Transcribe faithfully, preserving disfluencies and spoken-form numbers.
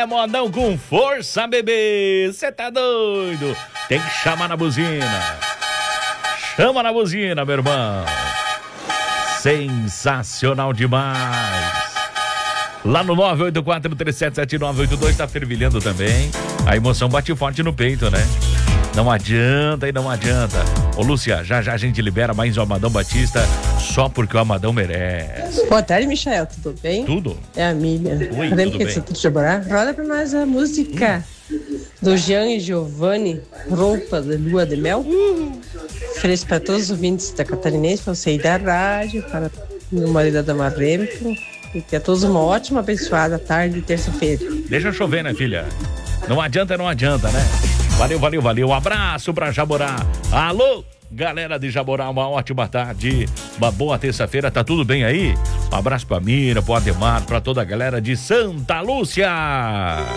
É modão com força, bebê. Você tá doido? Tem que chamar na buzina. Chama na buzina, meu irmão. Sensacional demais. Lá no nove oito quatro, três sete sete, nove oito dois tá fervilhando também. A emoção bate forte no peito, né? Não adianta e não adianta. Ô, Lúcia, já já a gente libera mais o Amadão Batista só porque o Amadão merece. Boa tarde, Michael. Tudo bem? Tudo. É a Miriam. Oi, Lembra tudo que bem. você tem que trabalhar? Roda pra nós a música do Jean e Giovanni, Roupa de Lua de Mel. Ofereço para todos os ouvintes da Catarinense, para você ir da rádio, para meu marido da Marrempo. E que a todos uma ótima, abençoada tarde de terça-feira. Deixa chover, né, filha? Não adianta, não adianta, né? Valeu, valeu, valeu. Um abraço pra Jaborá. Alô, galera de Jaborá, uma ótima tarde, uma boa terça-feira. Tá tudo bem aí? Um abraço pra Mira, pro Ademar, pra toda a galera de Santa Lúcia.